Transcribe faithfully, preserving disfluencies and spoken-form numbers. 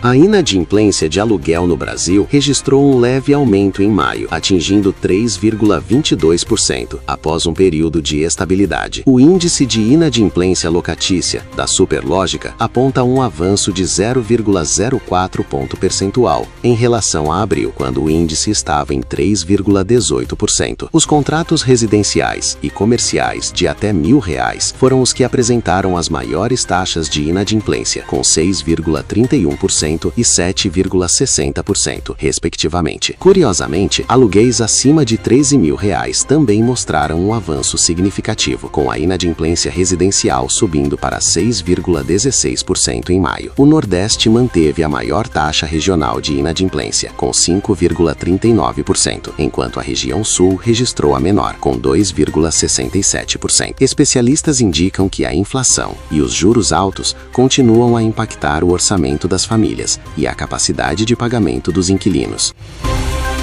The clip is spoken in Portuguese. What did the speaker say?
A inadimplência de aluguel no Brasil registrou um leve aumento em maio, atingindo três vírgula vinte e dois por cento, após um período de estabilidade. O índice de inadimplência locatícia da Superlógica aponta um avanço de zero vírgula zero quatro ponto percentual em relação a abril, quando o índice estava em três vírgula dezoito por cento. Os contratos residenciais e comerciais de até mil reais foram os que apresentaram as maiores taxas de inadimplência, com seis vírgula trinta e um por cento e sete vírgula sessenta por cento, respectivamente. Curiosamente, aluguéis acima de treze mil reais também mostraram um avanço significativo, com a inadimplência residencial subindo para seis vírgula dezesseis por cento em maio. O Nordeste manteve a maior taxa regional de inadimplência, com cinco vírgula trinta e nove por cento, enquanto a região Sul registrou a menor, com dois vírgula sessenta e sete por cento. Especialistas indicam que a inflação e os juros altos continuam a impactar o orçamento das famílias e a capacidade de pagamento dos inquilinos.